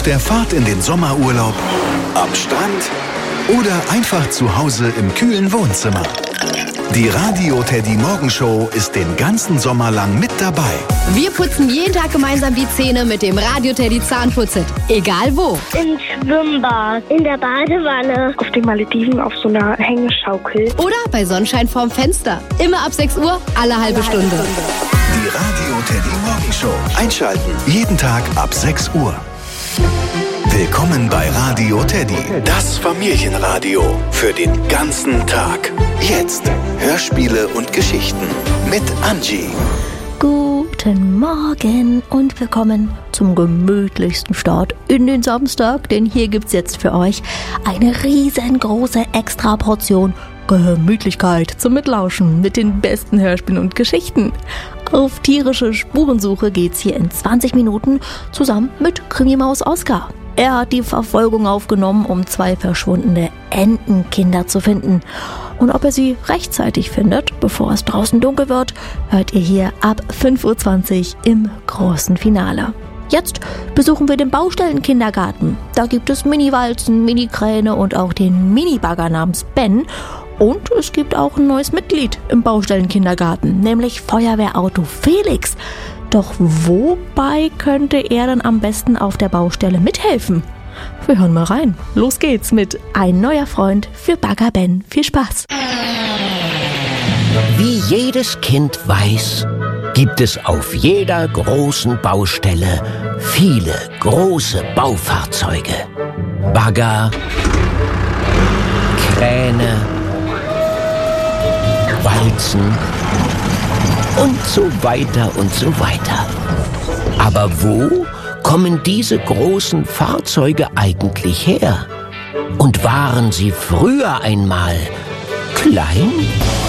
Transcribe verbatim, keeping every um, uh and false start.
der Fahrt in den Sommerurlaub, am Strand oder einfach zu Hause im kühlen Wohnzimmer. Die Radio Teddy Morgenshow ist den ganzen Sommer lang mit dabei. Wir putzen jeden Tag gemeinsam die Zähne mit dem Radio Teddy Zahnputzet. Egal wo. Im Schwimmbad, in der Badewanne, auf den Malediven auf so einer Hängeschaukel. Oder bei Sonnenschein vorm Fenster. Immer ab sechs Uhr, alle halbe Stunde. Die Radio Teddy Morgenshow. Einschalten. Jeden Tag ab sechs Uhr. Willkommen bei Radio Teddy, das Familienradio für den ganzen Tag. Jetzt Hörspiele und Geschichten mit Angie. Guten Morgen und willkommen zum gemütlichsten Start in den Samstag, denn hier gibt's jetzt für euch eine riesengroße Extraportion Gemütlichkeit zum Mitlauschen mit den besten Hörspielen und Geschichten. Auf tierische Spurensuche geht's hier in zwanzig Minuten zusammen mit Krimimaus Oskar. Er hat die Verfolgung aufgenommen, um zwei verschwundene Entenkinder zu finden. Und ob er sie rechtzeitig findet, bevor es draußen dunkel wird, hört ihr hier ab fünf Uhr zwanzig im großen Finale. Jetzt besuchen wir den Baustellenkindergarten. Da gibt es Mini-Walzen, Mini-Kräne und auch den Mini-Bagger namens Ben. Und es gibt auch ein neues Mitglied im Baustellenkindergarten, nämlich Feuerwehrauto Felix. Doch wobei könnte er denn am besten auf der Baustelle mithelfen? Wir hören mal rein. Los geht's mit Ein neuer Freund für Bagger Ben. Viel Spaß! Wie jedes Kind weiß, gibt es auf jeder großen Baustelle viele große Baufahrzeuge. Bagger, Kräne, Walzen und so weiter und so weiter. Aber wo kommen diese großen Fahrzeuge eigentlich her? Und waren sie früher einmal klein?